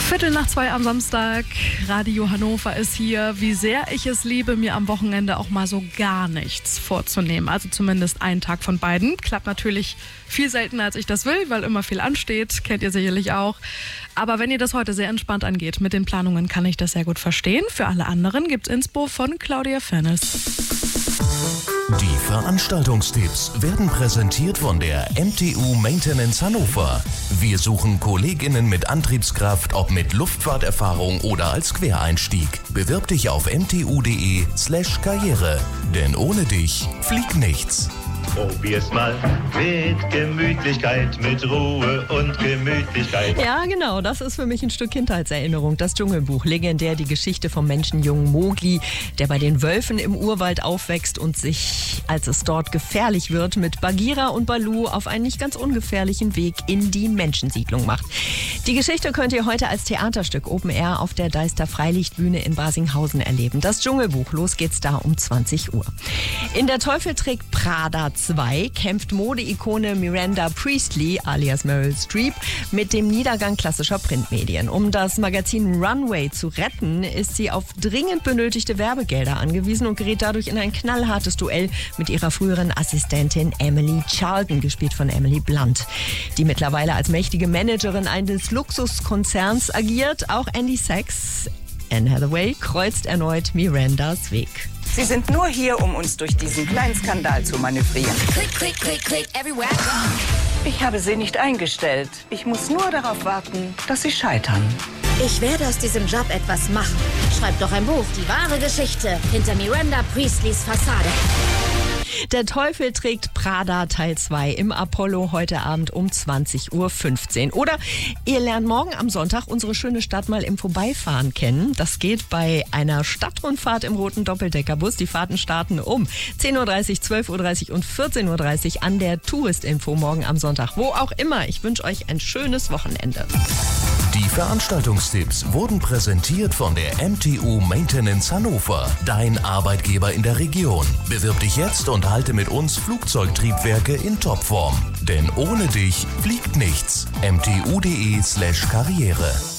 1:15 am Samstag. Radio Hannover ist hier. Wie sehr ich es liebe, mir am Wochenende auch mal so gar nichts vorzunehmen. Also zumindest einen Tag von beiden. Klappt natürlich viel seltener, als ich das will, weil immer viel ansteht. Kennt ihr sicherlich auch. Aber wenn ihr das heute sehr entspannt angeht mit den Planungen, kann ich das sehr gut verstehen. Für alle anderen gibt's Inspo von Claudia Fernes. Die Veranstaltungstipps werden präsentiert von der MTU Maintenance Hannover. Wir suchen KollegInnen mit Antriebskraft, ob mit Luftfahrterfahrung oder als Quereinstieg. Bewirb dich auf mtu.de/karriere. Denn ohne dich fliegt nichts. Probier's mal mit Gemütlichkeit, mit Ruhe und Gemütlichkeit. Ja, genau, das ist für mich ein Stück Kindheitserinnerung. Das Dschungelbuch, legendär die Geschichte vom Menschenjungen Mowgli, der bei den Wölfen im Urwald aufwächst und sich, als es dort gefährlich wird, mit Bagheera und Baloo auf einen nicht ganz ungefährlichen Weg in die Menschensiedlung macht. Die Geschichte könnt ihr heute als Theaterstück Open Air auf der Deister Freilichtbühne in Basinghausen erleben. Das Dschungelbuch, los geht's da um 20 Uhr. In Der Teufel trägt Prada 2 kämpft Modeikone Miranda Priestley alias Meryl Streep mit dem Niedergang klassischer Printmedien. Um das Magazin Runway zu retten, ist sie auf dringend benötigte Werbegelder angewiesen und gerät dadurch in ein knallhartes Duell mit ihrer früheren Assistentin Emily Charlton, gespielt von Emily Blunt, die mittlerweile als mächtige Managerin eines Luxuskonzerns agiert. Auch Andy Sachs, Anne Hathaway, kreuzt erneut Mirandas Weg. Sie sind nur hier, um uns durch diesen kleinen Skandal zu manövrieren. Click, click, click, click, everywhere I go. Ich habe sie nicht eingestellt. Ich muss nur darauf warten, dass sie scheitern. Ich werde aus diesem Job etwas machen. Schreib doch ein Buch, die wahre Geschichte hinter Miranda Priestleys Fassade. Der Teufel trägt Prada Teil 2 im Apollo heute Abend um 20:15 Uhr. Oder ihr lernt morgen am Sonntag unsere schöne Stadt mal im Vorbeifahren kennen. Das geht bei einer Stadtrundfahrt im roten Doppeldeckerbus. Die Fahrten starten um 10:30 Uhr, 12:30 Uhr und 14:30 Uhr an der Touristinfo morgen am Sonntag. Wo auch immer. Ich wünsche euch ein schönes Wochenende. Die Veranstaltungstipps wurden präsentiert von der MTU Maintenance Hannover, dein Arbeitgeber in der Region. Bewirb dich jetzt und halte mit uns Flugzeugtriebwerke in Topform. Denn ohne dich fliegt nichts. mtu.de/karriere